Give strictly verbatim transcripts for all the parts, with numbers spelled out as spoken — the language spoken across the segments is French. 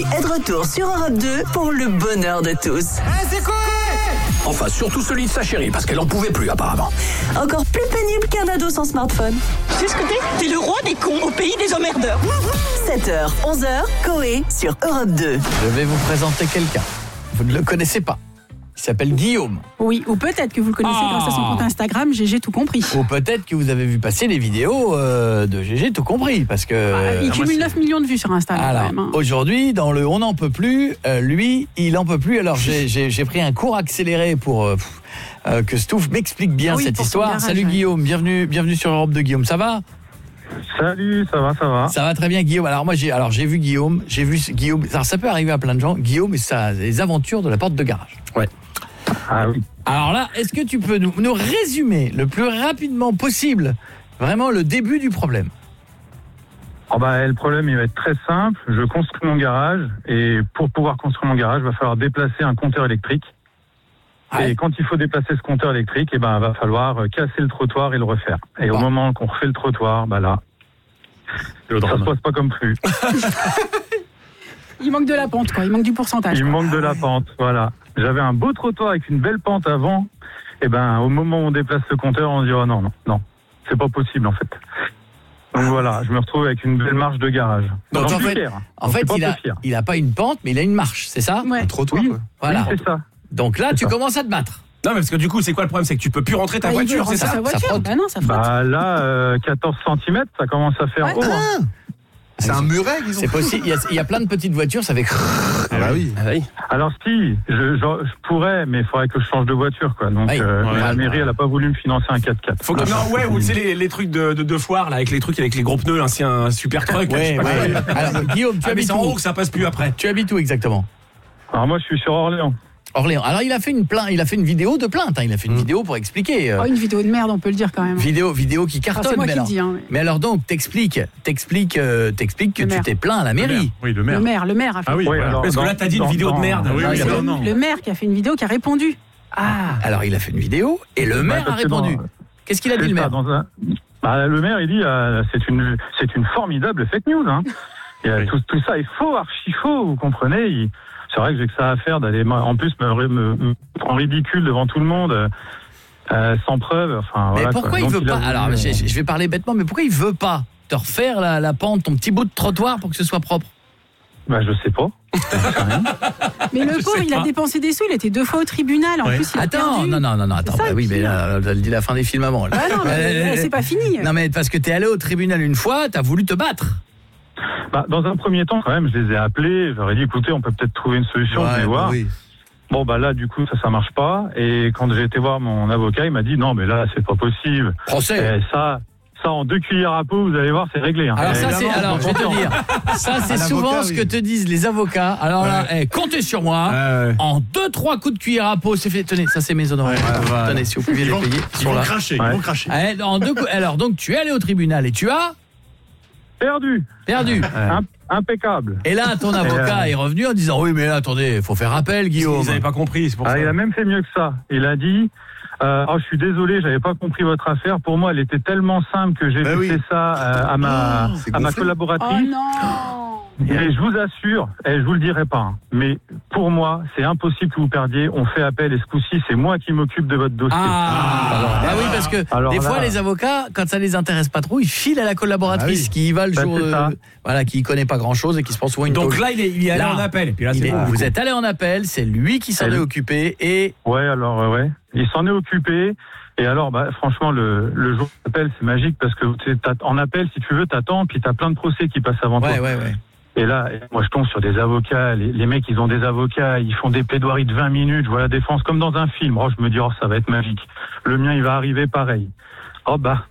est de retour sur Europe deux pour le bonheur de tous. Hey, c'est quoi? Enfin, surtout celui de sa chérie, parce qu'elle en pouvait plus apparemment. Encore plus pénible qu'un ado sans smartphone. C'est ce que t'es? T'es le roi des cons au pays des emmerdeurs. sept heures, onze heures, Coé sur Europe deux. Je vais vous présenter quelqu'un. Vous ne le connaissez pas. Il s'appelle Guillaume. Oui, ou peut-être que vous le connaissez Ah. grâce à son compte Instagram, G G tout compris. Ou peut-être que vous avez vu passer les vidéos euh, de G G tout compris, parce que... Ah, il euh, cumule neuf millions de vues sur Instagram. Alors, quand même, hein. aujourd'hui, dans le On n'en peut plus, euh, lui, il en peut plus. Alors, j'ai, j'ai, j'ai pris un cours accéléré pour euh, pff, euh, que Stouff m'explique bien Ah oui, cette pour son histoire. garage, Salut ouais. Guillaume, bienvenue, bienvenue sur Europe deux, Guillaume. Ça va ? Salut, ça va, ça va. Ça va très bien, Guillaume. Alors moi, j'ai, alors j'ai vu Guillaume, j'ai vu Guillaume. Alors, ça peut arriver à plein de gens. Guillaume et sa, les aventures de la porte de garage. Ouais. Ah oui. Alors là, est-ce que tu peux nous, nous résumer le plus rapidement possible vraiment le début du problème ? Oh bah, le problème, il va être très simple. Je construis mon garage et pour pouvoir construire mon garage, il va falloir déplacer un compteur électrique. Ouais. Et quand il faut déplacer ce compteur électrique, eh ben, il va falloir casser le trottoir et le refaire. Et Bon. au moment qu'on refait le trottoir, bah là, Le ça drame. se passe pas comme prévu. Il manque de la pente, quoi. Il manque du pourcentage. Il quoi. manque de la pente, voilà. J'avais un beau trottoir avec une belle pente avant. Et ben, au moment où on déplace le compteur, on se dit, oh non, non, non, c'est pas possible en fait. Donc voilà, je me retrouve avec une belle marche de garage. Donc, J'en en suis fait- fier. En J'en fait, suis pas il peu a, fier. il a pas une pente, mais il a une marche, c'est ça ? Ouais. Trottoir, Oui. quoi. Voilà. Oui, c'est ça. Donc là, C'est tu ça. commences à te battre. Non, mais parce que du coup, c'est quoi le problème? C'est que tu peux plus rentrer ta Ah, il veut voiture, c'est rentrer ça? sa voiture. frotte. Bah non, ça frotte. Bah là, euh, quatorze centimètres, ça commence à faire Ouais. haut. hein. C'est un muret qu'ils ont. C'est possible. Il y, a, il y a plein de petites voitures, ça fait. Ah bah oui. Ah oui. Alors si, je, je, je pourrais, mais il faudrait que je change de voiture, quoi. Donc Oui. euh, Ouais. la mairie, elle a pas voulu me financer un quatre-quatre. Faut que, non, ouais, ou tu sais, les, les trucs de, de, de foire, là, avec les trucs avec les gros pneus, ainsi un super truck. là, je sais Ouais, pas ouais. quoi. Alors, Guillaume, tu Ah, mais habites c'est en haut où ? que ça passe plus après. Tu habites où exactement ? Alors moi, je suis sur Orléans. Orléans. Alors, il a fait une plainte, il a fait une vidéo de plainte. Hein. Il a fait une vidéo pour expliquer. euh, Oh, une vidéo de merde, on peut le dire quand même. vidéo, vidéo qui Enfin, cartonne. c'est moi mais, qui le alors, dis. Hein, mais- mais alors donc, t'expliques, t'expliques, euh, t'expliques que Le tu maire. t'es plaint à la mairie. Oui, de Le maire, le maire a fait. Ah oui, Oui, voilà. alors, Parce que dans- là, t'as dit une dans- vidéo de dans- merde. Oui, Non, oui, il a- non, non. Le maire qui a fait une vidéo qui a répondu. Ah, alors il a fait une vidéo et le maire a parce que répondu. dans- Qu'est-ce qu'il a dit C'est le ça, maire ? dans un- bah, le maire, il dit, euh, c'est une, c'est une formidable fake news. Hein. Et, euh, Oui. tout, tout ça est faux, archi faux, vous comprenez. Il- c'est vrai que j'ai que ça à faire d'aller, en plus, me, me, me prendre ridicule devant tout le monde, euh, euh, sans preuve. Enfin, Mais voilà, pourquoi quoi. il Donc, veut a pas voulu, Alors, euh, je, je vais parler bêtement, mais pourquoi il veut pas te refaire la, la pente, ton petit bout de trottoir pour que ce soit propre ? Bah, je sais pas. Mais le Je pauvre, sais il a pas. dépensé des sous, il était deux fois au tribunal. En Ouais. plus, il a Attends, perdu. non, non, non, non, attends. ça, Bah le oui, mais pire. là, elle dit la fin des films avant. là. Ah non, mais Euh, c'est pas fini. Non, mais parce que t'es allé au tribunal une fois, t'as voulu te battre. Bah, dans un premier temps, quand même, je les ai appelés. Je leur ai dit, écoutez, on peut peut-être trouver une solution. Ouais, venez bah voir. oui. Bon, bah là, du coup, ça, ça marche pas. Et quand j'ai été voir mon avocat, il m'a dit, non, mais là, c'est pas possible. Procès. Et ça, ça, en deux cuillères à peau, vous allez voir, c'est réglé. Hein. Alors ça, Et c'est, évidemment, alors je vais te content. dire, ça c'est Un souvent avocat, ce oui. que te disent les avocats. Alors là, Ouais. eh, comptez sur moi. Ouais. En deux trois coups de cuillère à peau, c'est fait. Tenez, ça c'est mes honoraires. Ouais, voilà. Tenez, si vous pouviez Ils les vont, payer. ils sont vont là. cracher, Ouais. ils vont cracher. Eh, en deux coups- alors donc tu es allé au tribunal et tu as Perdu. perdu. Im- impeccable. Et là, ton avocat euh, est revenu en disant oui, mais là, attendez, faut faire appel, Guillaume. Ils avaient pas compris, c'est pour Ah, ça. il a même fait mieux que ça. Il a dit, euh, oh, je suis désolé, j'avais pas compris votre affaire. Pour moi, elle était tellement simple que j'ai Bah laissé oui. ça euh, à ma, Oh, c'est à ma gonflé. Oh collaboratrice. non. Et je vous assure, et je vous le dirai pas, hein, mais pour moi, c'est impossible que vous perdiez. On fait appel et ce coup-ci, c'est moi qui m'occupe de votre dossier. Ah, bah oui, parce que Alors des là- fois, les avocats, quand ça les intéresse pas trop, ils filent à la collaboratrice Ah oui. qui y va le Bah, jour, c'est ça. euh, voilà, qui connaît pas grand chose et qui se prend souvent une Donc tôle. là, il est, il est allé Là, en appel. Et puis là, Il c'est est- bon. vous êtes allé en appel, c'est lui qui s'en Et est le- occupé et Ouais, alors euh, ouais, il s'en est occupé. Et alors, bah, franchement, le, le jour d'appel, c'est magique parce que tu sais, t'as- en appel, si tu veux, t'attends, puis t'as plein de procès qui passent avant ouais, toi. ouais, ouais. Et là, moi, je tombe sur des avocats. Les, les mecs, ils ont des avocats. Ils font des plaidoiries de vingt minutes. Je vois la défense comme dans un film. Oh, je me dis, oh, ça va être magique. Le mien, il va arriver pareil. Oh, bah,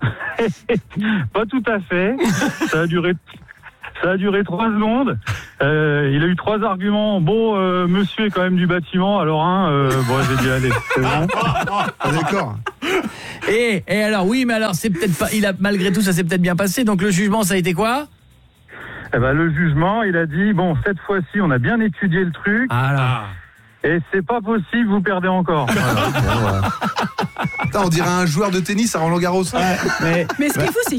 pas tout à fait. Ça a duré, ça a duré trois secondes. Euh, il a eu trois arguments. Bon, euh, monsieur est quand même du bâtiment. Alors, hein, euh, bon, j'ai dit, allez, c'est bon. Ah, d'accord. Et, et alors, oui, mais alors, c'est peut-être pas, il a, malgré tout, ça s'est peut-être bien passé. Donc, le jugement, ça a été quoi? Eh ben, le jugement, il a dit, bon, cette fois-ci, on a bien étudié le truc. Ah là. Et c'est pas possible, vous perdez encore. Voilà. Putain, on dirait un joueur de tennis à Roland Garros. Mais, Mais ce qui est fou, c'est